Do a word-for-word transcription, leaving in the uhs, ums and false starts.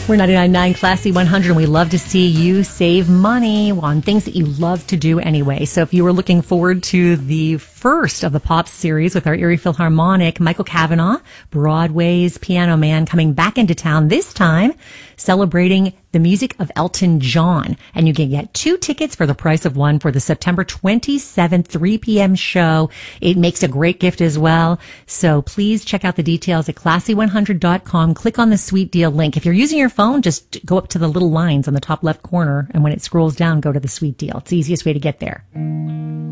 We're ninety-nine point nine Classy one hundred, and we love to see you save money on things that you love to do anyway. So if you were looking forward to the first of the Pops series with our Erie Philharmonic, Michael Kavanagh, Broadway's Piano Man, coming back into town this time, celebrating the music of Elton John. And you can get two tickets for the price of one for the September twenty-seventh, three p.m. show. It makes a great gift as well. So please check out the details at classy one hundred dot com. Click on the Sweet Deal link. If you're using your phone, just go up to the little lines on the top left corner, and when it scrolls down, go to the Sweet Deal. It's the easiest way to get there.